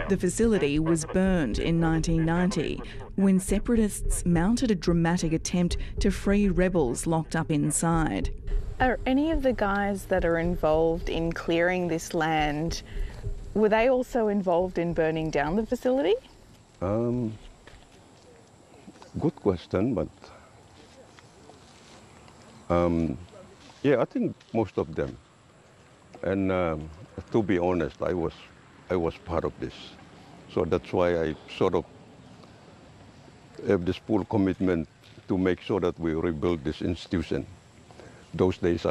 The facility was burned in 1990 when separatists mounted a dramatic attempt to free rebels locked up inside. Are any of the guys that are involved in clearing this land, were they also involved in burning down the facility? Good question, but yeah, I think most of them. And to be honest, I was part of this, so that's why I sort of have this full commitment to make sure that we rebuild this institution. Those days